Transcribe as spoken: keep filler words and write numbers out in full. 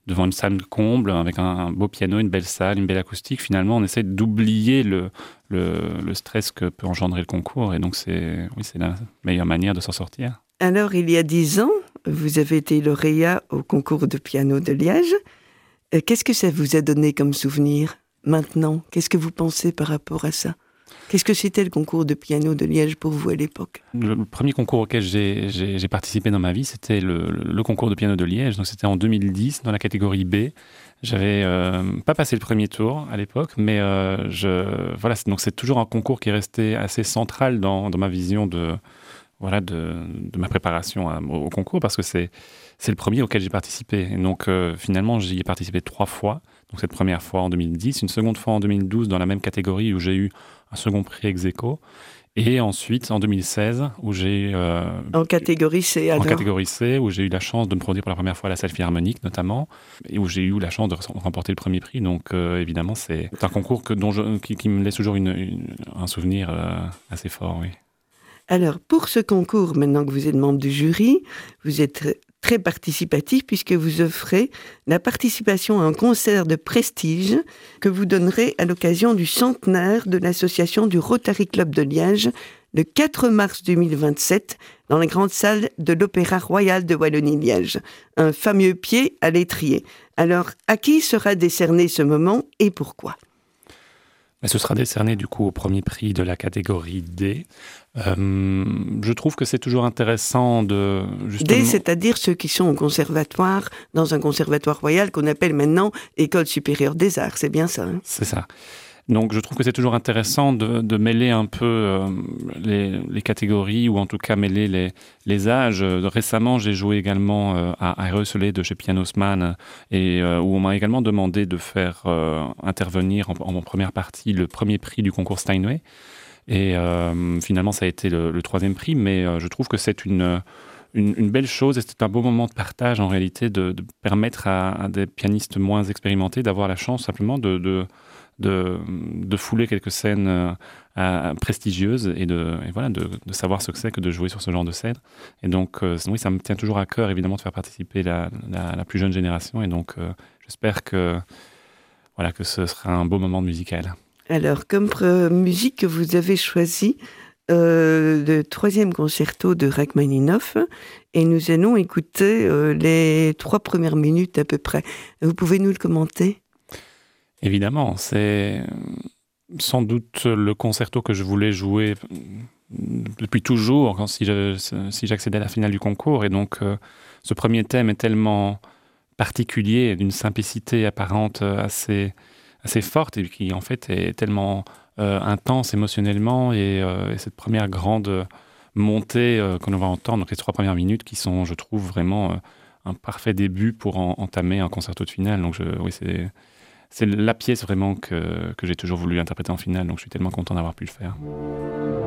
devant une salle comble, avec un, un beau piano, une belle salle, une belle acoustique. Finalement, on essaie d'oublier le, le, le stress que peut engendrer le concours. Et donc, c'est, oui, c'est la meilleure manière de s'en sortir. Alors, il y a dix ans, vous avez été lauréat au concours de piano de Liège. Euh, qu'est-ce que ça vous a donné comme souvenir maintenant? Qu'est-ce que vous pensez par rapport à ça? Qu'est-ce que c'était le concours de piano de Liège pour vous à l'époque? Le premier concours auquel j'ai, j'ai, j'ai participé dans ma vie, c'était le, le concours de piano de Liège. Donc c'était en deux mille dix, dans la catégorie B. J'avais euh, pas passé le premier tour à l'époque, mais euh, je, voilà, c'est, donc c'est toujours un concours qui est resté assez central dans, dans ma vision de, voilà, de, de ma préparation à, au, au concours, parce que c'est, c'est le premier auquel j'ai participé. Et donc euh, finalement, j'y ai participé trois fois. Donc cette première fois en deux mille dix, une seconde fois en deux mille douze dans la même catégorie où j'ai eu un second prix ex aequo, et ensuite en deux mille seize où j'ai euh, en catégorie C alors. En catégorie C, où j'ai eu la chance de me produire pour la première fois à la Salle Philharmonique notamment, et où j'ai eu la chance de remporter le premier prix. Donc euh, évidemment, c'est un concours que, dont je, qui, qui me laisse toujours une, une, un souvenir euh, assez fort, oui. Alors, pour ce concours, maintenant que vous êtes membre du jury, vous êtes très participatif puisque vous offrez la participation à un concert de prestige que vous donnerez à l'occasion du centenaire de l'association du Rotary Club de Liège le quatre mars deux mille vingt-sept dans la grande salle de l'Opéra Royal de Wallonie-Liège. Un fameux pied à l'étrier. Alors, à qui sera décerné ce moment et pourquoi ? Ce sera décerné du coup au premier prix de la catégorie D. Euh, je trouve que c'est toujours intéressant de... Justement... D, c'est-à-dire ceux qui sont au conservatoire, dans un conservatoire royal qu'on appelle maintenant École supérieure des arts, c'est bien ça, hein ? C'est ça. Donc je trouve que c'est toujours intéressant de, de mêler un peu euh, les, les catégories, ou en tout cas mêler les, les âges. Récemment, j'ai joué également euh, à Aerosolé de chez Pianosman, et euh, où on m'a également demandé de faire euh, intervenir en, en première partie le premier prix du concours Steinway. Et euh, finalement, ça a été le, le troisième prix, mais euh, je trouve que c'est une... Une, une belle chose, et c'est un beau moment de partage en réalité, de, de permettre à, à des pianistes moins expérimentés d'avoir la chance simplement de, de, de, de fouler quelques scènes euh, à, prestigieuses et, de, et voilà, de, de savoir ce que c'est que de jouer sur ce genre de scène. Et donc, euh, oui, ça me tient toujours à cœur évidemment de faire participer la, la, la plus jeune génération, et donc euh, j'espère que, voilà, que ce sera un beau moment musical. Alors, comme euh, musique que vous avez choisie, Euh, le troisième concerto de Rachmaninoff, et nous allons écouter euh, les trois premières minutes à peu près. Vous pouvez nous le commenter ? Évidemment, c'est sans doute le concerto que je voulais jouer depuis toujours, quand, si, je, si j'accédais à la finale du concours, et donc euh, ce premier thème est tellement particulier, d'une simplicité apparente assez, assez forte, et qui en fait est tellement... Euh, intense émotionnellement, et, euh, et cette première grande montée euh, qu'on va entendre, donc les trois premières minutes qui sont, je trouve, vraiment euh, un parfait début pour en, entamer un concerto de finale. Donc je, oui, c'est, c'est la pièce vraiment que, que j'ai toujours voulu interpréter en finale, donc je suis tellement content d'avoir pu le faire.